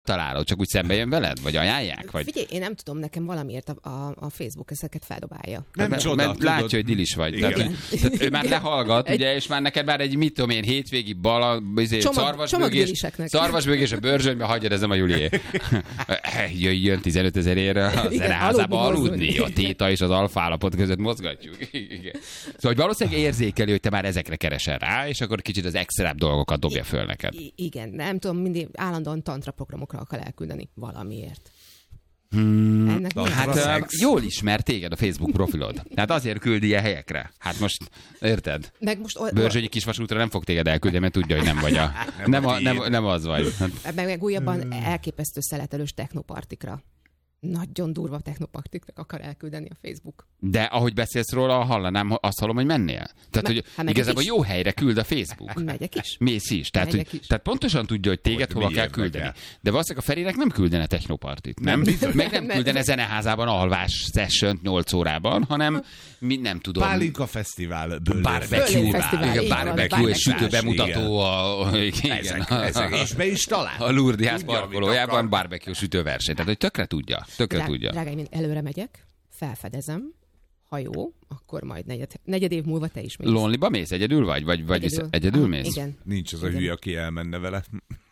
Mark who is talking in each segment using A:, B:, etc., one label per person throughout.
A: találod? Csak úgy szembe jön veled? Vagy ajánlják? Vagy...
B: Figyelj, én nem tudom, nekem valamiért a Facebook ezeket feldobálja.
A: Nem csoda, mert látja, hogy dilis vagy. Tehát ő már lehallgat, ugye, és már neked már egy, mit tudom én, hétvégi szarvasbőgés a Börzsönybe, hagyjad, ez nem a Julié. Jöjjön 15 000 érre a zeneházába aludni. A téta és az alfa állapot között mozgatjuk. Igen. Szóval valószínűleg érzékeli, hogy te már ezekre keresel rá, és akkor kicsit az extrább dolgokat dobja föl neked.
B: Igen, nem tudom, mindig állandóan tantra programokra akar elküldeni valamiért.
A: Jól ismer téged a Facebook profilod. Tehát azért küldi ilyen helyekre. Hát most, érted? Börzsönyi Kisvasútra nem fog téged elküldeni, mert tudja, hogy nem vagy nem az vagy.
B: Meg újabban elképesztő szeletelős technopartikra. Nagyon durva technopartikra akar elküldeni a Facebook.
A: De ahogy beszélsz róla, hallanám, azt hallom, hogy mennél. Tehát, hogy igazából jó helyre küld a Facebook.
B: Megyek is.
A: Mész is. Tehát pontosan tudja, hogy téged hova kell küldeni. De valószínűleg a Ferinek nem küldene technopartit. Nem küldene zeneházában alvás sessiont 8 órában, hanem nem tudom.
C: Pálinka fesztivál.
A: Barbecue és sütő bemutató.
C: És be is talál.
A: A Lourdes ház parkolójában barbecue sütőverseny. Tehát, hogy tökre tudja.
B: Drágáim, én előre megyek, felfedezem, ha jó, akkor majd negyed év múlva te is mész.
A: Lonelyba mész? Egyedül vagy? Vagy egyedül mész?
B: Igen.
C: Nincs az a hülye, aki elmenne vele.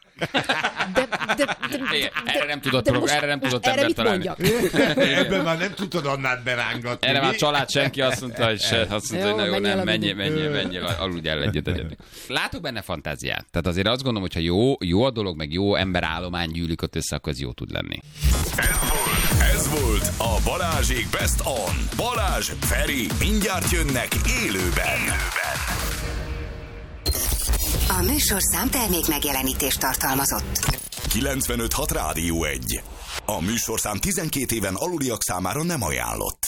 A: Erre nem tudott ember találni.
C: Ebben már nem tudod annál berángatni.
A: Erre már család senki azt mondta, hogy nem, menjél, aludjál egyet. Látok benne fantáziát. Tehát azért azt gondolom, hogy ha jó a dolog, meg jó emberállomány gyűlik ott össze, akkor ez jó tud lenni.
D: Ez volt a Balázsék Best On. Balázs, Feri, mindjárt jönnek élőben.
E: A műsorszám termék megjelenítést tartalmazott.
D: 95.6 Rádió 1. A műsorszám 12 éven aluliak számára nem ajánlott.